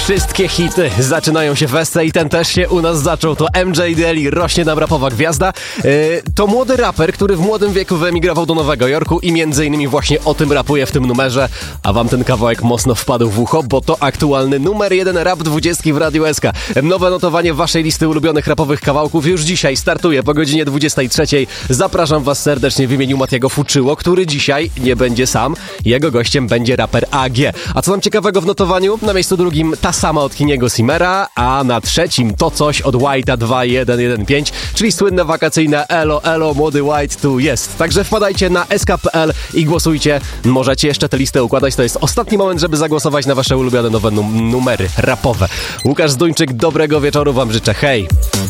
Wszystkie hity zaczynają się w i ten też się u nas zaczął. To MJ Daly, rośnie nam rapowa gwiazda. To młody raper, który w młodym wieku wyemigrował do Nowego Jorku i między innymi właśnie o tym rapuje w tym numerze. A wam ten kawałek mocno wpadł w ucho, bo to aktualny numer 1 rap 20 w Radiu SK. Nowe notowanie waszej listy ulubionych rapowych kawałków już dzisiaj startuje po godzinie 23. Zapraszam was serdecznie w imieniu Matiego Fuczyło, który dzisiaj nie będzie sam. Jego gościem będzie raper AG. A co nam ciekawego w notowaniu? Na miejscu drugim ta sama od Kiniego Simera, a na trzecim to coś od White'a 2115, czyli słynne wakacyjne Elo Elo, młody White tu jest. Także wpadajcie na sk.pl i głosujcie. Możecie jeszcze tę listę układać, to jest ostatni moment, żeby zagłosować na wasze ulubione nowe numery rapowe. Łukasz Zduńczyk, dobrego wieczoru wam życzę, hej!